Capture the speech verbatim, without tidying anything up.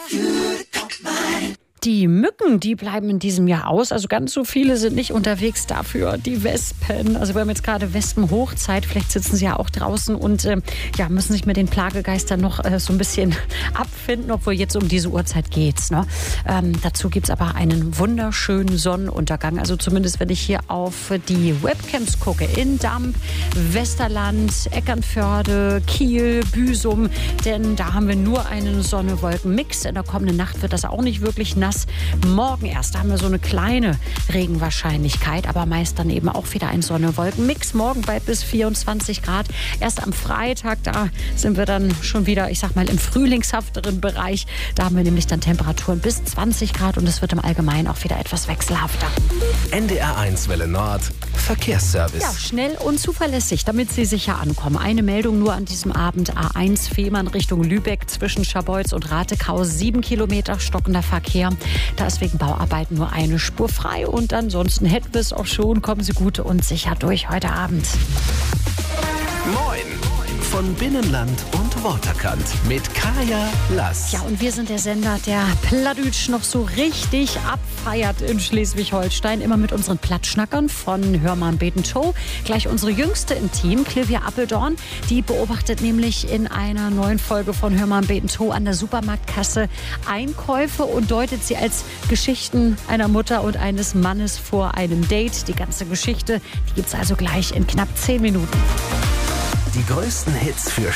Die Mücken, die bleiben in diesem Jahr aus. Also ganz so viele sind nicht unterwegs, dafür die Wespen. Also wir haben jetzt gerade Wespenhochzeit. Vielleicht sitzen sie ja auch draußen und äh, ja, müssen sich mit den Plagegeistern noch äh, so ein bisschen abfinden, obwohl jetzt um diese Uhrzeit geht's. Ne? Ähm, dazu gibt's aber einen wunderschönen Sonnenuntergang. Also zumindest, wenn ich hier auf die Webcams gucke. In Damp, Westerland, Eckernförde, Kiel, Büsum. Denn da haben wir nur einen Sonne-Wolken-Mix. In der kommenden Nacht wird das auch nicht wirklich nass. Morgen erst haben wir so eine kleine Regenwahrscheinlichkeit, aber meist dann eben auch wieder ein Sonne-Wolken-Mix. Morgen bei bis vierundzwanzig Grad. Erst am Freitag, da sind wir dann schon wieder, ich sag mal, im frühlingshafteren Bereich. Da haben wir nämlich dann Temperaturen bis zwanzig Grad und es wird im Allgemeinen auch wieder etwas wechselhafter. N D R eins Welle Nord, Verkehrsservice. Ja, schnell und zuverlässig, damit Sie sicher ankommen. Eine Meldung nur an diesem Abend. A eins Fehmarn Richtung Lübeck zwischen Scharbeutz und Ratekau. Sieben Kilometer stockender Verkehr. Da ist wegen Bauarbeiten nur eine Spur frei. Und ansonsten hätten wir es auch schon. Kommen Sie gut und sicher durch heute Abend. Moin von Binnenland und Waterkant mit Kaya Lass. Ja, und wir sind der Sender, der Plattdütsch noch so richtig abfeiert in Schleswig-Holstein. Immer mit unseren Plattschnackern von Hör mal Beten Show. Gleich unsere Jüngste im Team, Clivia Appeldorn. Die beobachtet nämlich in einer neuen Folge von Hör mal Beten Show an der Supermarktkasse Einkäufe und deutet sie als Geschichten einer Mutter und eines Mannes vor einem Date. Die ganze Geschichte, die gibt's also gleich in knapp zehn Minuten. Die größten Hits für